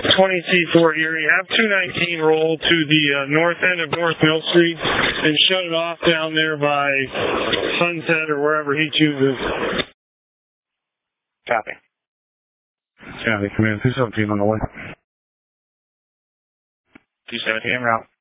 20T4 Erie. Have 219 roll to the north end of North Mill Street and shut it off down there by Sunset or wherever he chooses. Copy. Copy. Command 217 on the way. 217 en route.